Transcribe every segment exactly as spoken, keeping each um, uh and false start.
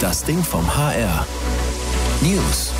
Das Ding vom H R. News.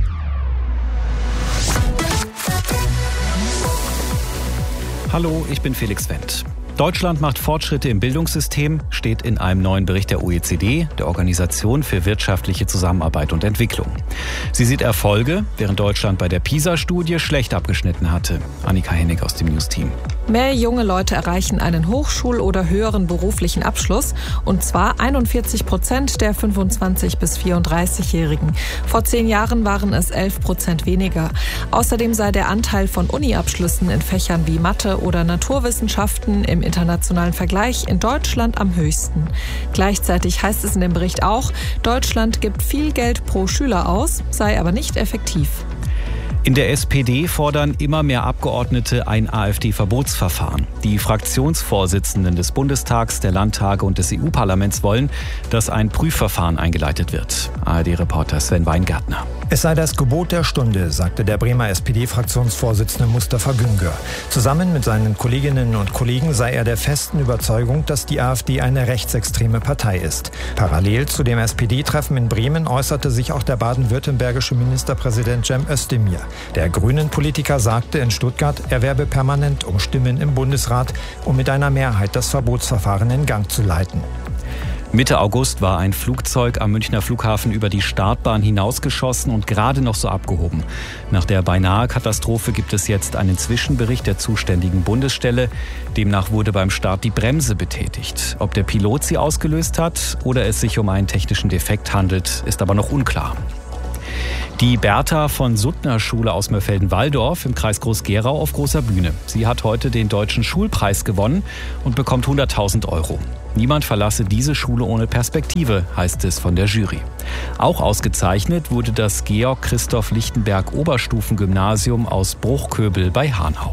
Hallo, ich bin Felix Wendt. Deutschland macht Fortschritte im Bildungssystem, steht in einem neuen Bericht der O E C D, der Organisation für wirtschaftliche Zusammenarbeit und Entwicklung. Sie sieht Erfolge, während Deutschland bei der PISA-Studie schlecht abgeschnitten hatte. Annika Hennig aus dem News-Team. Mehr junge Leute erreichen einen Hochschul- oder höheren beruflichen Abschluss, und zwar einundvierzig Prozent der fünfundzwanzig- bis vierunddreißigjährigen. Vor zehn Jahren waren es elf Prozent weniger. Außerdem sei der Anteil von Uni-Abschlüssen in Fächern wie Mathe oder Naturwissenschaften im internationalen Vergleich in Deutschland am höchsten. Gleichzeitig heißt es in dem Bericht auch, Deutschland gibt viel Geld pro Schüler aus, sei aber nicht effektiv. In der S P D fordern immer mehr Abgeordnete ein AfD-Verbotsverfahren. Die Fraktionsvorsitzenden des Bundestags, der Landtage und des E U-Parlaments wollen, dass ein Prüfverfahren eingeleitet wird. A R D-Reporter Sven Weingärtner. Es sei das Gebot der Stunde, sagte der Bremer S P D-Fraktionsvorsitzende Mustafa Güngör. Zusammen mit seinen Kolleginnen und Kollegen sei er der festen Überzeugung, dass die AfD eine rechtsextreme Partei ist. Parallel zu dem S P D-Treffen in Bremen äußerte sich auch der baden-württembergische Ministerpräsident Cem Özdemir. Der Grünen-Politiker sagte in Stuttgart, er werbe permanent um Stimmen im Bundesrat, um mit einer Mehrheit das Verbotsverfahren in Gang zu leiten. Mitte August war ein Flugzeug am Münchner Flughafen über die Startbahn hinausgeschossen und gerade noch so abgehoben. Nach der beinahe Katastrophe gibt es jetzt einen Zwischenbericht der zuständigen Bundesstelle. Demnach wurde beim Start die Bremse betätigt. Ob der Pilot sie ausgelöst hat oder es sich um einen technischen Defekt handelt, ist aber noch unklar. Die Bertha von Suttner Schule aus Mörfelden-Walldorf im Kreis Groß-Gerau auf großer Bühne. Sie hat heute den Deutschen Schulpreis gewonnen und bekommt hunderttausend Euro. Niemand verlasse diese Schule ohne Perspektive, heißt es von der Jury. Auch ausgezeichnet wurde das Georg Christoph Lichtenberg Oberstufengymnasium aus Bruchköbel bei Hanau.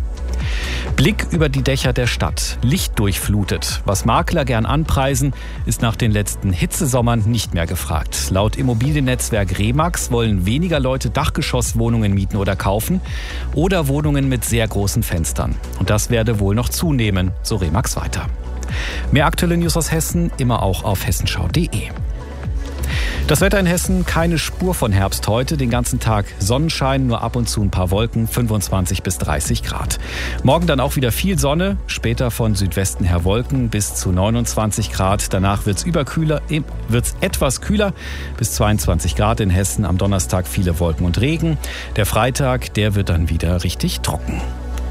Blick über die Dächer der Stadt, lichtdurchflutet. Was Makler gern anpreisen, ist nach den letzten Hitzesommern nicht mehr gefragt. Laut Immobiliennetzwerk Remax wollen weniger Leute Dachgeschosswohnungen mieten oder kaufen oder Wohnungen mit sehr großen Fenstern. Und das werde wohl noch zunehmen, so Remax weiter. Mehr aktuelle News aus Hessen, immer auch auf hessenschau punkt de. Das Wetter in Hessen, keine Spur von Herbst heute. Den ganzen Tag Sonnenschein, nur ab und zu ein paar Wolken, fünfundzwanzig bis dreißig Grad. Morgen dann auch wieder viel Sonne, später von Südwesten her Wolken bis zu neunundzwanzig Grad. Danach wird's überkühler, wird's etwas kühler, bis zweiundzwanzig Grad in Hessen. Am Donnerstag viele Wolken und Regen. Der Freitag, der wird dann wieder richtig trocken.